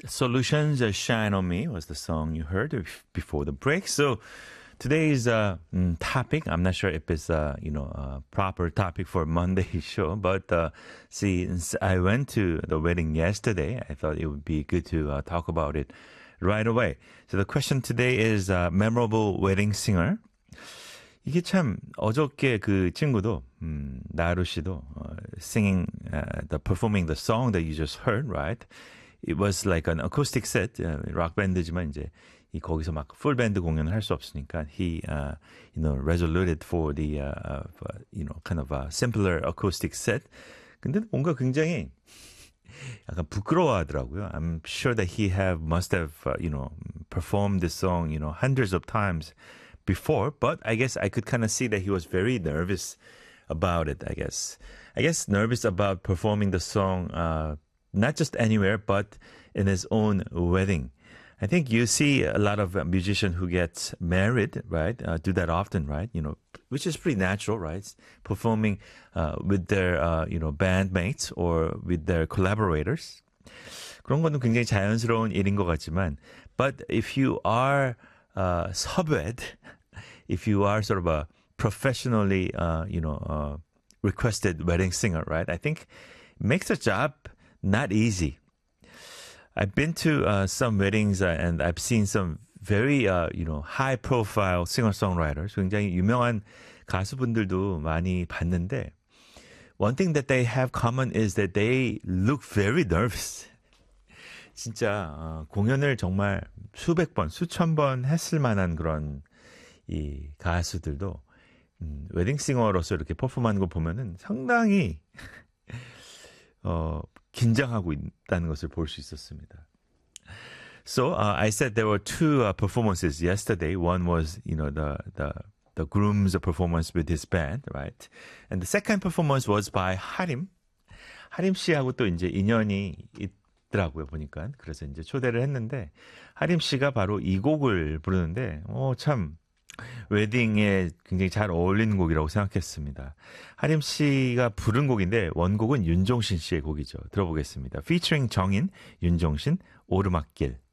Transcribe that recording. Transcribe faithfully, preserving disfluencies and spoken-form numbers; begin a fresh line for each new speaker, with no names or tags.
Solutions uh, Shine on Me was the song you heard bef- before the break. So today's uh, mm, topic, I'm not sure if it's uh, you know a proper topic for Monday show, but uh, since I went to the wedding yesterday, I thought it would be good to uh, talk about it right away. So the question today is uh, memorable wedding singer. 이게 참 어저께 그 친구도 음, 나루 씨도 uh, singing, uh, the performing the song that you just heard, right? It was like an acoustic set, uh, 락 밴드지만 이제 이 거기서 막 풀 밴드 공연을 할 수 없으니까 he, uh, you know, resoluted for the, uh, uh, you know, kind of a simpler acoustic set. 근데 뭔가 굉장히 약간 부끄러워하더라고요. I'm sure that he have must have, uh, you know, performed this song, you know, hundreds of times before, but I guess I could kind of see that he was very nervous about it, I guess. I guess nervous about performing the song, uh, not just anywhere, but in his own wedding. I think you see a lot of musicians who get married, right, uh, do that often, right? You know, which is pretty natural, right? Performing uh, with their, uh, you know, bandmates or with their collaborators. 그런 거는 굉장히 자연스러운 일인 것 같지만, but if you are uh, 섭외ed, if you are sort of a professionally, uh, you know, uh, requested wedding singer, right? I think it makes the job not easy. I've been to uh, some weddings uh, and I've seen some very, uh, you know, high-profile singer-songwriters, 굉장히 유명한 가수분들도 많이 봤는데, one thing that they have common is that they look very nervous. 진짜 어, 공연을 정말 수백 번, 수천 번 했을 만한 그런 이 가수들도 음, 웨딩싱어로서 이렇게 퍼포먼하는 거 보면은 상당히 어, 긴장하고 있다는 것을 볼 수 있었습니다. So uh, I said there were two uh, performances yesterday. One was, you know, the the the groom's performance with his band, right? And the second performance was by 하림. 하림 씨하고 또 이제 인연이 있더라고요, 보니까. 그래서 이제 초대를 했는데 하림 씨가 바로 이 곡을 부르는데 어, 참 웨딩에 굉장히 잘 어울리는 곡이라고 생각했습니다. 하림 씨가 부른 곡인데 원곡은 윤종신 씨의 곡이죠. 들어보겠습니다. Featuring 정인, 윤종신, 오르막길.